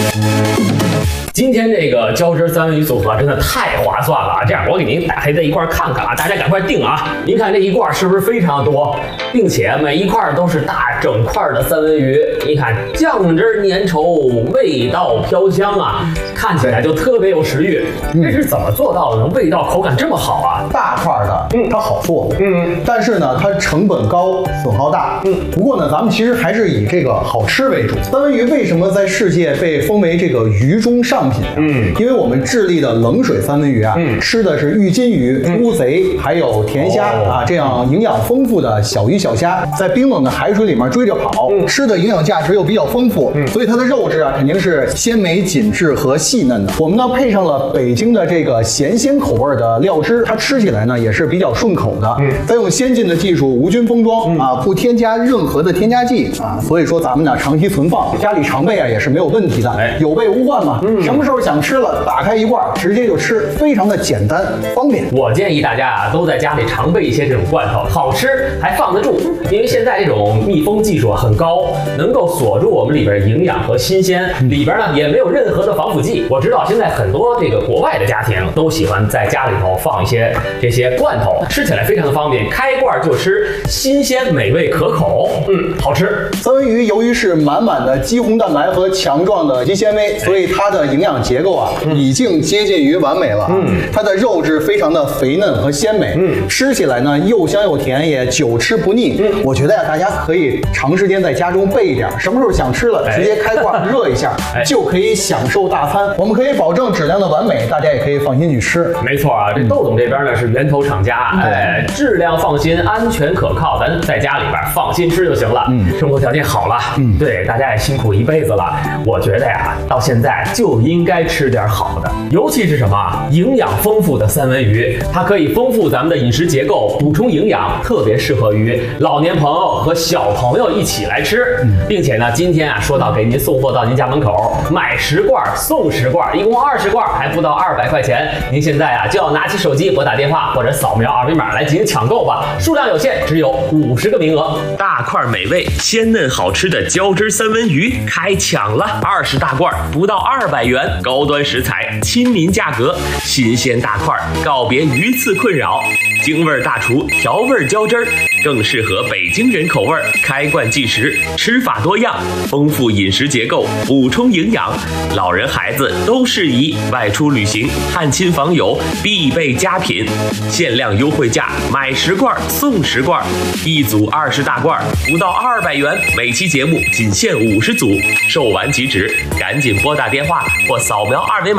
今天这个胶汁三文鱼组合真的太划算了啊！这样我给您打开在一块看看啊，大家赶快订啊！您看这一罐是不是非常多，并且每一块都是大整块的三文鱼？你看酱汁粘稠，味道飘香啊，看起来就特别有食欲。这是怎么做到的？能味道口感这么好啊？ 大块的，它好做，但是呢，它成本高，损耗大，不过呢，咱们其实还是以这个好吃为主。三文鱼为什么在世界被封为这个鱼中上品？因为我们智利的冷水三文鱼啊，吃的是玉金鱼、乌贼，还有甜虾啊，这样营养丰富的小鱼小虾，在冰冷的海水里面追着跑，吃的营养价值又比较丰富，所以它的肉质啊肯定是鲜美紧致和细嫩的。我们呢配上了北京的这个咸鲜口味的料汁，它吃起来呢也是比较顺口的。再用先进的技术无菌封装啊，不添加任何的添加剂啊，所以说咱们呢长期存放，家里常备啊也是没有问题的，有备无患嘛。什么时候想吃了，打开一罐直接就吃，非常的简单方便。 我建议大家啊都在家里常备一些这种罐头，好吃还放得住，因为现在这种密封技术很高，能够锁住我们里边营养和新鲜，里边呢也没有任何的防腐剂。我知道现在很多这个国外的家庭都喜欢在家里头放一些这些罐头，吃起来非常的方便，开罐就吃，新鲜美味可口，好吃。 三文鱼由于是满满的肌红蛋白和强壮的肌纤维，所以它的营养结构啊已经接近于完美了。它的肉质非常的肥嫩和鲜美，吃起来呢又香又甜，也久吃不腻。我觉得呀，大家可以长时间在家中备一点，什么时候想吃了，直接开罐热一下，就可以享受大餐。我们可以保证质量的完美，大家也可以放心去吃。 没错啊，这窦总这边呢是源头厂家，质量放心，安全可靠，咱在家里边放心吃就行了。生活条件好了，对，大家也辛苦一辈子了，我觉得呀，到现在就应该吃点好的，尤其是什么营养丰富的三文鱼，它可以丰富咱们的饮食结构，补充营养，特别适合于老年朋友和小朋友一起来吃。并且呢，今天啊说到给您送货到您家门口，买10罐送10罐，一共20罐，还不到200块钱。您现在啊就要拿起手机拨打电话或者扫描二维码来进行抢购吧，数量有限，只有50个名额。大块美味、鲜嫩好吃的胶汁三文鱼开抢了，20大罐不到200元，高端食材，亲民价格，新鲜大块，告别鱼刺困扰，京味大厨调味胶汁，更适合北京人口味，开罐即食，吃法多样，丰富饮食结构，补充营养，老人孩子都适宜，外出旅行、探亲访友必备佳品。限量优惠价，买10罐送10罐，一组20大罐，不到200元。每期节目仅限50组，售完即止，赶紧拨打电话或扫描二维码